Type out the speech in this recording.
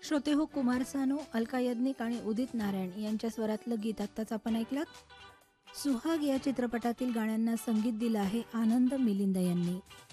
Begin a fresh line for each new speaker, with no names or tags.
श्रोते हो, कुमार सानू, अलका याज्ञिक आणि उदित नारायण यांच्या स्वरातलं गीत आत्ताच आपण ऐकलं. सुहाग या चित्रपटातील गाण्यांना संगीत दिलं आहे आनंद मिलिंद यांनी.